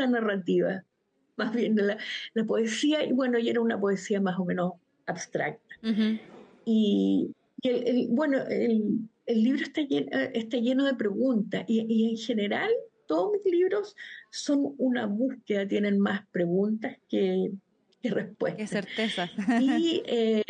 la narrativa, más bien la poesía, y bueno, y era una poesía más o menos abstracta. Ujú. Y el libro está lleno de preguntas y en general todos mis libros son una búsqueda, tienen más preguntas que Qué respuestas. certeza. Y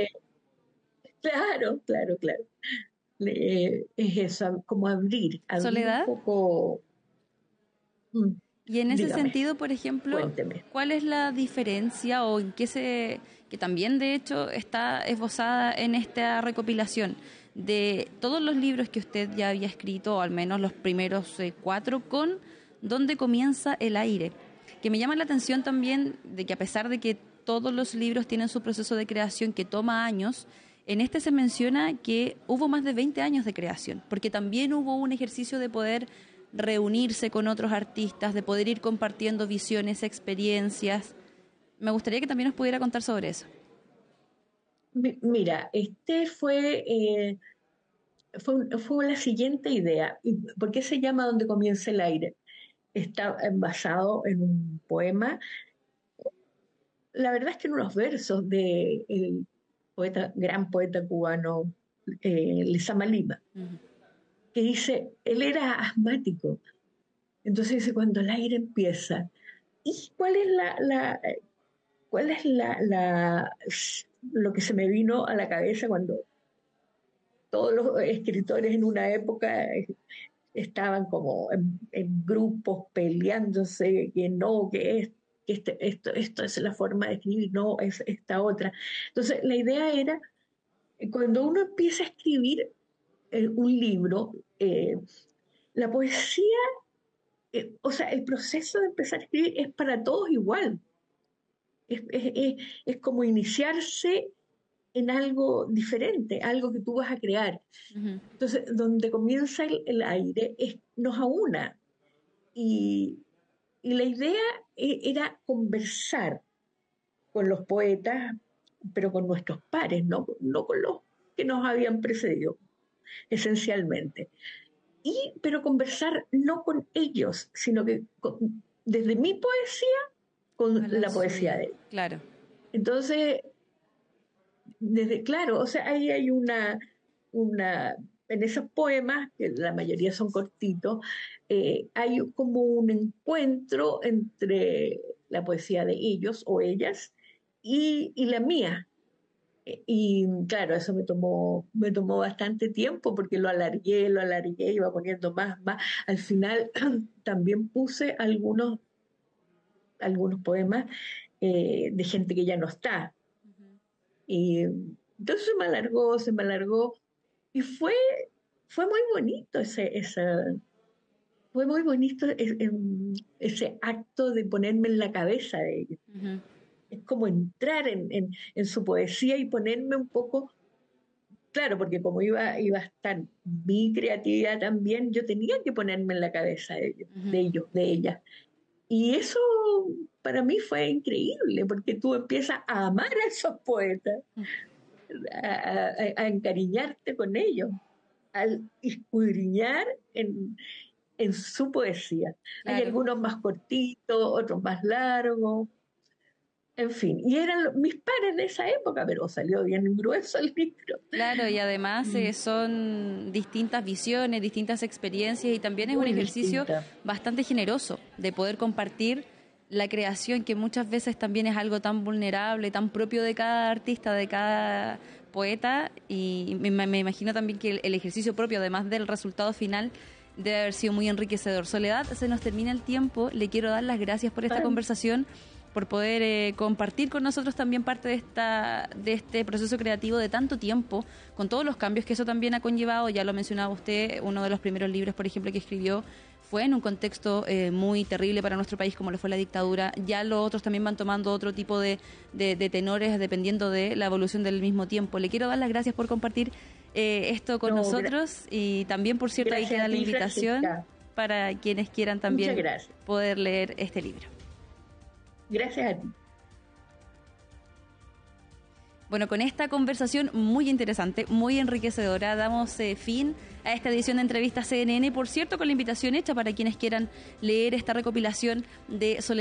claro, claro, claro. Es eso, como abrir un Soledad. poco, mm, Y en ese dígame, sentido, por ejemplo, cuénteme. ¿cuál es la diferencia o en qué que también de hecho está esbozada en esta recopilación de todos los libros que usted ya había escrito, o al menos los primeros 4, con ¿Dónde comienza el aire? Que me llama la atención también de que a pesar de que todos los libros tienen su proceso de creación que toma años, en este se menciona que hubo más de 20 años de creación, porque también hubo un ejercicio de poder reunirse con otros artistas, de poder ir compartiendo visiones, experiencias. Me gustaría que también nos pudiera contar sobre eso. Mira, fue la siguiente idea. ¿Y por qué se llama Donde comienza el aire? Está basado en un poema. La verdad es que en unos versos de el gran poeta cubano Lezama Lima, Ujú. que dice, él era asmático. Entonces dice, cuando el aire empieza, ¿y cuál es lo que se me vino a la cabeza cuando todos los escritores en una época estaban como en grupos peleándose, que no, esto es la forma de escribir, no, es esta otra? Entonces, la idea era, cuando uno empieza a escribir un libro, la poesía, o sea, el proceso de empezar a escribir es para todos igual. Es como iniciarse en algo diferente, algo que tú vas a crear. Ujú. Entonces, donde comienza el aire nos aúna. Y, y la idea era conversar con los poetas, pero con nuestros pares, no con los que nos habían precedido, esencialmente. Pero conversar no con ellos, sino que desde mi poesía A con la la poesía suya, de ellos. claro. Entonces, claro, o sea, ahí hay en esos poemas, que la mayoría son cortitos, hay como un encuentro entre la poesía de ellos o ellas y la mía. Y claro, eso me tomó bastante tiempo porque lo alargué, iba poniendo más, más. Al final también puse algunos poemas de gente que ya no está. Y entonces se me alargó, y fue muy bonito fue muy bonito ese acto de ponerme en la cabeza de ellos. Ujú. Es como entrar en su poesía y ponerme un poco, claro, porque como iba a estar mi creatividad también, yo tenía que ponerme en la cabeza Ujú. de ellas. Y eso para mí fue increíble, porque tú empiezas a amar a esos poetas, a encariñarte con ellos, al escudriñar en su poesía. Hay Claro. algunos más cortitos, otros más largos, en fin. Y eran mis pares de esa época, pero salió bien grueso el libro. Claro, y además Y son distintas visiones, distintas experiencias y también es un muy ejercicio distinta. bastante generoso de poder compartir la creación, que muchas veces también es algo tan vulnerable, tan propio de cada artista, de cada poeta, y me imagino también que el ejercicio propio, además del resultado final, debe haber sido muy enriquecedor. Soledad, se nos termina el tiempo, le quiero dar las gracias por esta Ah, conversación, por poder compartir con nosotros también parte de este proceso creativo de tanto tiempo, con todos los cambios que eso también ha conllevado. Ya lo mencionaba usted, uno de los primeros libros, por ejemplo, que escribió fue en un contexto muy terrible para nuestro país, como lo fue la dictadura. Ya los otros también van tomando otro tipo de tenores dependiendo de la evolución del mismo tiempo. Le quiero dar las gracias por compartir esto con no, nosotros, y también, por cierto, ahí gracias queda a la ti, invitación Francisca. para quienes quieran Muchas también gracias. poder leer este libro. Gracias a ti. Bueno, con esta conversación muy interesante, muy enriquecedora, damos fin a esta edición de Entrevista CNN, por cierto, con la invitación hecha para quienes quieran leer esta recopilación de Soledad